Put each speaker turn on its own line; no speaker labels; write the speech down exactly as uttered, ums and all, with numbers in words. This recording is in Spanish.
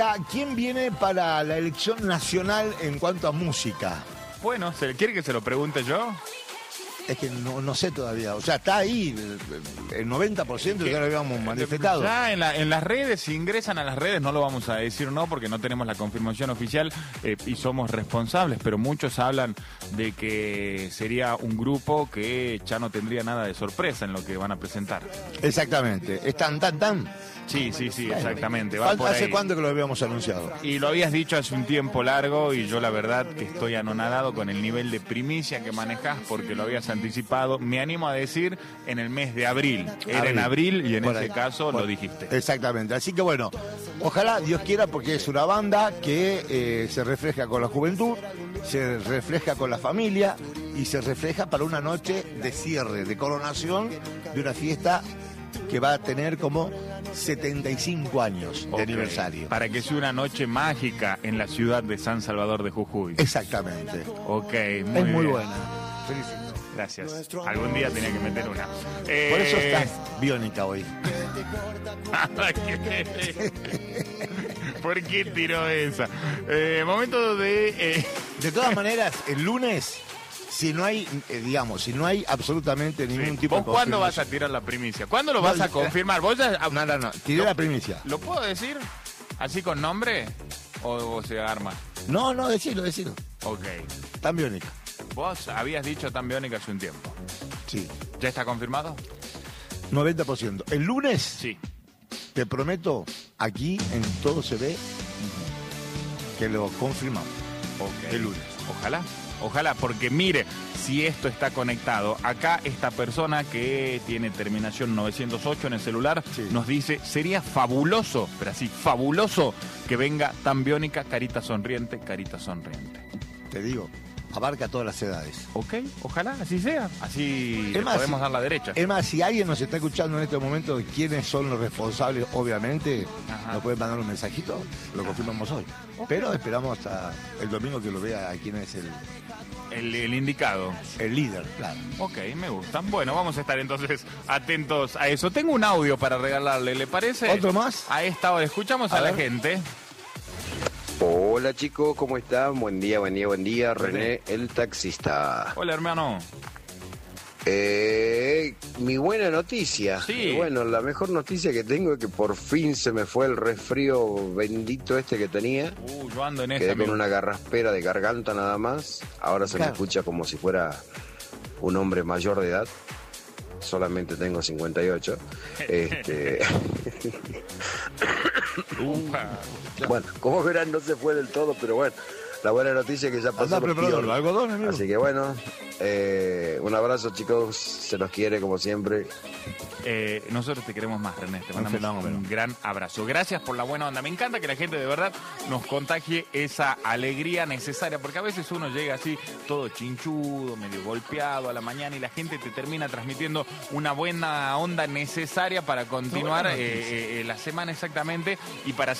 ¿Quién viene para la elección nacional en cuanto a música?
Bueno, ¿se quiere que se lo pregunte yo?
Es que no, no sé todavía. O sea, está ahí. El noventa por ciento ya lo habíamos manifestado.
Ya en, la, en las redes, si ingresan a las redes, no lo vamos a decir no, porque no tenemos la confirmación oficial eh, y somos responsables, pero muchos hablan de que sería un grupo que ya no tendría nada de sorpresa en lo que van a presentar.
Exactamente. Es tan, tan, tan.
Sí, sí, sí, exactamente. Va por
¿Hace
ahí.
cuánto que lo habíamos anunciado?
Y lo habías dicho hace un tiempo largo y yo la verdad que estoy anonadado con el nivel de primicia que manejás porque lo habías anticipado. Me animo a decir en el mes de abril. Era
abril.
en abril y en
Por
ese
ahí.
caso
Por...
lo dijiste.
Exactamente. Así que bueno, ojalá Dios quiera, porque es una banda que eh, se refleja con la juventud, se refleja con la familia y se refleja para una noche de cierre, de coronación de una fiesta que va a tener como setenta y cinco años de
Okay.
aniversario.
Para que sea una noche mágica en la ciudad de San Salvador de Jujuy.
Exactamente.
Ok, muy
es muy
bien.
buena. Felicito.
Gracias. Algún día tenía que meter una. Eh...
Por eso estás biónica hoy.
¿Por qué tiró esa? Eh, momento de... Eh...
De todas maneras, el lunes... Si no hay, eh, digamos, si no hay absolutamente ningún
sí.
tipo
¿Vos
de...
cuándo vas a tirar la primicia? ¿Cuándo lo vas
no,
a confirmar? ¿Vos ya...
No, no, no, tiré
¿Lo,
la primicia.
¿Lo puedo decir? ¿Así con nombre? ¿O, o se arma?
No, no, decilo, decilo.
Ok.
Tan biónica.
Vos habías dicho tan biónica hace un tiempo.
Sí.
¿Ya está confirmado?
noventa por ciento. El lunes,
sí.
Te prometo, aquí en Todo Se Ve, que lo confirmamos.
Ok.
El lunes.
Ojalá. Ojalá, porque mire, si esto está conectado, acá esta persona que tiene terminación novecientos ocho en el celular sí. nos dice, sería fabuloso, pero así, fabuloso que venga tan biónica, carita sonriente, carita sonriente.
Te digo, abarca todas las edades.
Ok, ojalá, así sea, así
es más,
podemos
si,
dar la derecha.
Es más, si alguien nos está escuchando en este momento, quiénes son los responsables, obviamente, Ajá. nos pueden mandar un mensajito, lo confirmamos hoy. Okay. Pero esperamos hasta el domingo que lo vea a quién es el...
El, el indicado.
El líder, claro.
Ok, me gusta. Bueno, vamos a estar entonces atentos a eso. Tengo un audio para regalarle, ¿le parece?
¿Otro más?
A esta hora escuchamos a, a la gente.
Hola chicos, ¿cómo están? Buen día, buen día, buen día. René, el taxista.
Hola hermano.
Eh, mi buena noticia.
Sí.
Bueno, la mejor noticia que tengo es que por fin se me fue el resfrío bendito este que tenía.
Uh, yo ando en
Quedé
esa,
con
amigo.
una garraspera de garganta nada más. Ahora se claro. me escucha como si fuera un hombre mayor de edad. Solamente tengo cincuenta y ocho. este... bueno, como verán no se fue del todo, pero bueno. La buena noticia es que ya pasó los
el algodón, amigo.
Así que bueno, eh, un abrazo chicos, se los quiere como siempre.
Eh, nosotros te queremos más, René, te mandamos un, un gran abrazo. Gracias por la buena onda. Me encanta que la gente de verdad nos contagie esa alegría necesaria, porque a veces uno llega así todo chinchudo, medio golpeado a la mañana y la gente te termina transmitiendo una buena onda necesaria para continuar eh, eh, la semana exactamente y para